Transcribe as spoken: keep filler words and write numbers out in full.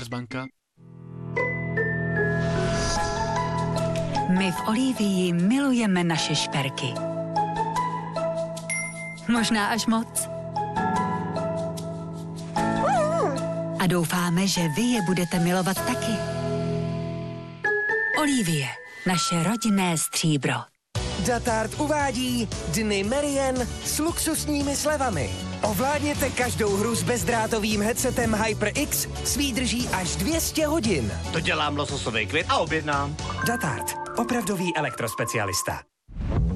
Commerzbanka. My v Olivii milujeme naše šperky. Možná až moc. A doufáme, že vy je budete milovat taky. Olivie, naše rodinné stříbro. Datart uvádí Dny Merien s luxusními slevami. Ovládněte každou hru s bezdrátovým headsetem HyperX s výdrží až dvě stě hodin. To dělám lososový klid a objednám. Datart, opravdový elektrospecialista.